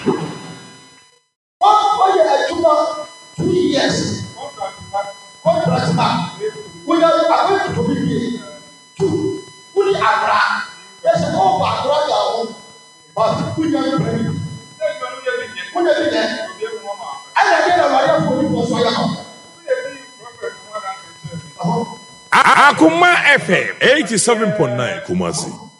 What you do 2 years? Contract back. We are going to be 2. Fully Abra. There's a whole background. But we are ready. We are there. I get a wire for you for fire. Akuma FM 87.9 Kumasi.